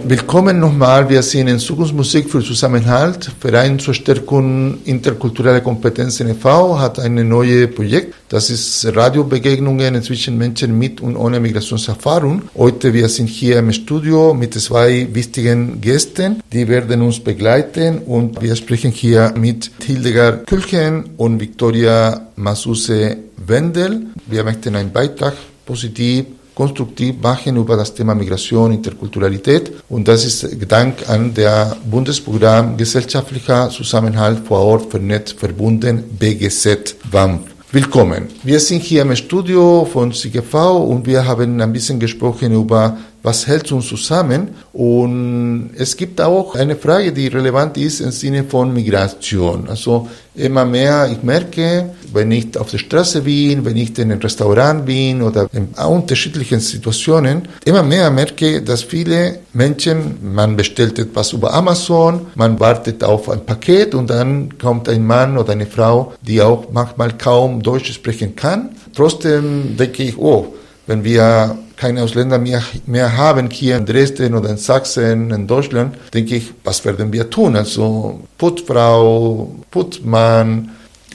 Willkommen nochmal. Wir sind in Zukunftsmusik für Zusammenhalt. Verein zur Stärkung interkultureller Kompetenzen e.V. hat ein neues Projekt. Das ist Radiobegegnungen zwischen Menschen mit und ohne Migrationserfahrung. Heute wir sind hier im Studio mit 2 wichtigen Gästen. Die werden uns begleiten und wir sprechen hier mit Hildegard Külchen und Victoria Masuse-Wendel. Wir möchten einen Beitrag positiv konstruktiv machen über das Thema Migration, Interkulturalität. Und das ist Dank an der Bundesprogramm Gesellschaftlicher Zusammenhalt vor Ort vernetzt verbunden BGZ WAMP. Willkommen. Wir sind hier im Studio von CGV und wir haben ein bisschen gesprochen über, was hält uns zusammen. Und es gibt auch eine Frage, die relevant ist im Sinne von Migration. Also immer mehr, ich merke, wenn ich auf der Straße bin, wenn ich in einem Restaurant bin oder in unterschiedlichen Situationen, immer mehr merke, dass viele Menschen, man bestellt etwas über Amazon, man wartet auf ein Paket und dann kommt ein Mann oder eine Frau, die auch manchmal kaum Deutsch sprechen kann. Trotzdem denke ich, wenn wir keine Ausländer mehr haben hier in Dresden oder in Sachsen, in Deutschland, denke ich, was werden wir tun? Also Putzfrau, Putzmann,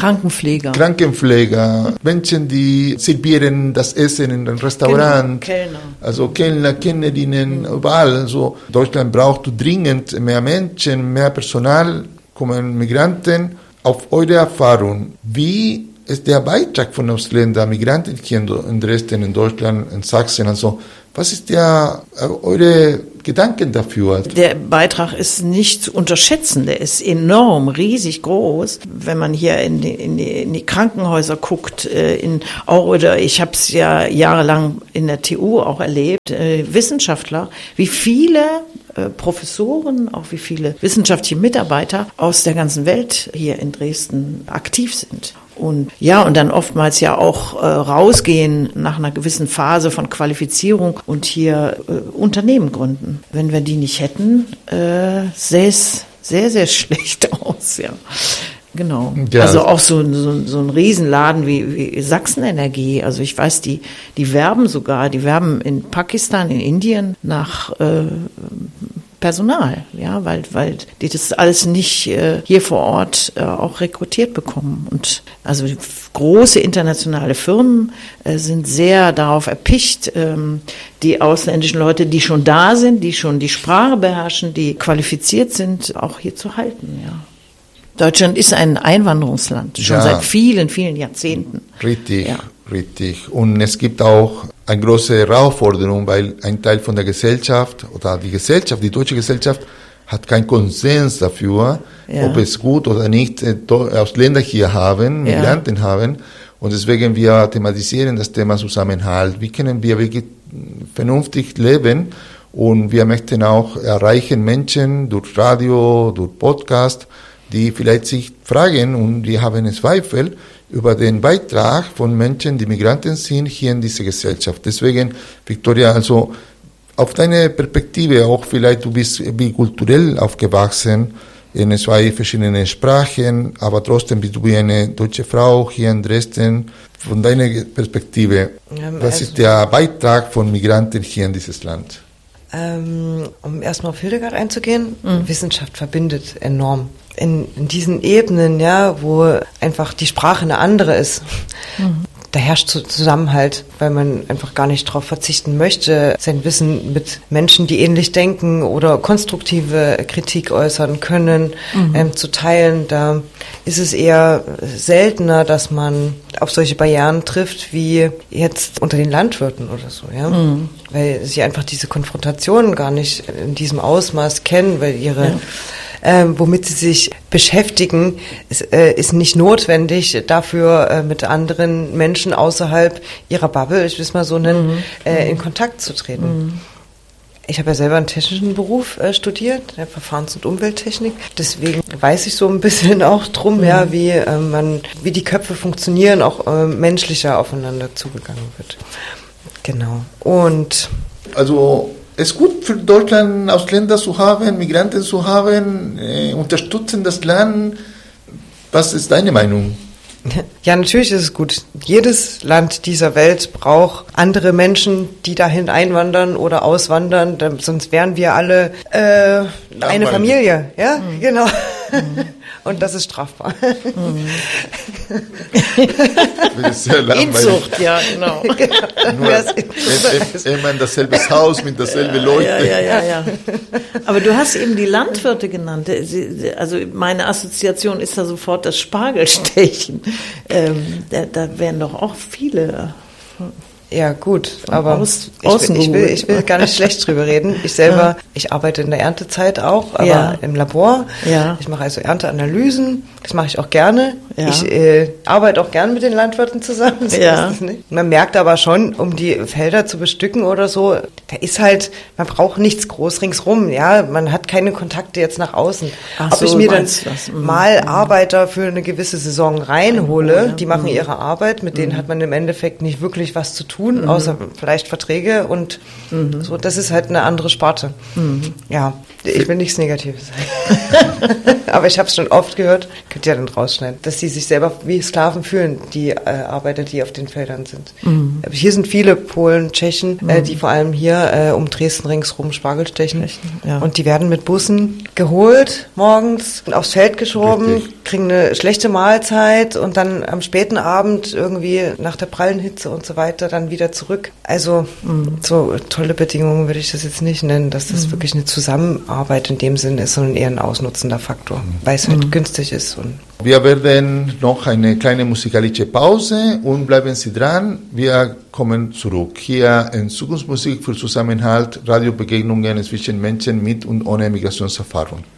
Krankenpfleger, Menschen, die servieren das Essen in einem Restaurant, Kellner. Also Kellner, Kellnerinnen, überall. Also Deutschland braucht dringend mehr Menschen, mehr Personal, kommen Migranten. Auf eure Erfahrung, wie ist der Beitrag von Ausländern, Migranten hier in Dresden, in Deutschland, in Sachsen? Also, was ist eure Gedanken dafür? Der Beitrag ist nicht zu unterschätzen, der ist enorm, riesig groß. Wenn man hier in die Krankenhäuser guckt, oder ich habe es ja jahrelang in der TU auch erlebt, Wissenschaftler, wie viele Professoren, auch wie viele wissenschaftliche Mitarbeiter aus der ganzen Welt hier in Dresden aktiv sind. Und dann oftmals ja auch rausgehen nach einer gewissen Phase von Qualifizierung und hier Unternehmen gründen. Wenn wir die nicht hätten, sähe es sehr, sehr schlecht aus, ja. Genau. Ja. Also auch so ein Riesenladen wie Sachsenenergie. Also ich weiß, die werben in Pakistan, in Indien nach Personal, ja, weil die das alles nicht hier vor Ort auch rekrutiert bekommen. Und also große internationale Firmen sind sehr darauf erpicht, die ausländischen Leute, die schon da sind, die schon die Sprache beherrschen, die qualifiziert sind, auch hier zu halten, ja. Deutschland ist ein Einwanderungsland, schon seit vielen, vielen Jahrzehnten. Richtig, ja. Richtig. Und es gibt auch eine große Herausforderung, weil ein Teil von der Gesellschaft oder die deutsche Gesellschaft hat keinen Konsens dafür, ob es gut oder nicht Ausländer hier haben, Migranten haben. Und deswegen wir thematisieren das Thema Zusammenhalt. Wie können wir wirklich vernünftig leben? Und wir möchten auch erreichen Menschen durch Radio, durch Podcast, die vielleicht sich fragen und die haben Zweifel über den Beitrag von Menschen, die Migranten sind, hier in dieser Gesellschaft. Deswegen, Victoria, also auf deine Perspektive auch vielleicht, du bist bikulturell aufgewachsen, in 2 verschiedenen Sprachen, aber trotzdem bist du wie eine deutsche Frau hier in Dresden. Von deiner Perspektive, was ist der Beitrag von Migranten hier in dieses Land? Um erstmal auf Hildegard einzugehen, Wissenschaft verbindet enorm. In diesen Ebenen, wo einfach die Sprache eine andere ist, da herrscht Zusammenhalt, weil man einfach gar nicht darauf verzichten möchte, sein Wissen mit Menschen, die ähnlich denken oder konstruktive Kritik äußern können, zu teilen. Da ist es eher seltener, dass man auf solche Barrieren trifft, wie jetzt unter den Landwirten oder so, weil sie einfach diese Konfrontationen gar nicht in diesem Ausmaß kennen, weil womit sie sich beschäftigen, ist nicht notwendig, dafür mit anderen Menschen außerhalb ihrer Bubble, ich will es mal so nennen, in Kontakt zu treten. Ich habe ja selber einen technischen Beruf studiert, Verfahrens- und Umwelttechnik. Deswegen weiß ich so ein bisschen auch drum, wie die Köpfe funktionieren, auch menschlicher aufeinander zugegangen wird. Genau. Und es ist gut für Deutschland, Ausländer zu haben, Migranten zu haben, unterstützen das Land. Was ist deine Meinung? Ja, natürlich ist es gut. Jedes Land dieser Welt braucht andere Menschen, die dahin einwandern oder auswandern, sonst wären wir alle eine Familie. Ja, genau. Und das ist strafbar. Inzucht, ja, genau. Nur immer in dasselbe Haus mit dasselbe Leute. Ja. Aber du hast eben die Landwirte genannt. Also meine Assoziation ist da sofort das Spargelstechen. Da wären doch auch viele. Ja, gut, aber ich will gar nicht schlecht drüber reden. Ich selber, ich arbeite in der Erntezeit auch, aber im Labor. Ja. Ich mache also Ernteanalysen, das mache ich auch gerne. Ja. Ich arbeite auch gerne mit den Landwirten zusammen. So ist es nicht. Man merkt aber schon, um die Felder zu bestücken oder so, da ist halt, man braucht nichts groß ringsrum. Ja, man hat keine Kontakte jetzt nach außen. Ob ich mir dann mal Arbeiter für eine gewisse Saison reinhole, die machen ihre Arbeit, mit denen hat man im Endeffekt nicht wirklich was zu tun. Außer vielleicht Verträge und so, das ist halt eine andere Sparte. Ja, ich will nichts Negatives sagen. Aber ich habe es schon oft gehört, könnt ihr dann rausschneiden, dass sie sich selber wie Sklaven fühlen, die Arbeiter, die auf den Feldern sind. Hier sind viele Polen, Tschechen, die vor allem hier um Dresden ringsrum Spargel stechen. Und die werden mit Bussen geholt, morgens aufs Feld geschoben, kriegen eine schlechte Mahlzeit und dann am späten Abend irgendwie nach der prallen Hitze und so weiter dann wieder zurück. Also so tolle Bedingungen würde ich das jetzt nicht nennen, dass das wirklich eine Zusammenarbeit in dem Sinn ist, sondern eher ein ausnutzender Faktor, weil es halt günstig ist. Und wir werden noch eine kleine musikalische Pause und bleiben Sie dran. Wir kommen zurück hier in Zukunftsmusik für Zusammenhalt, Radiobegegnungen zwischen Menschen mit und ohne Migrationserfahrung.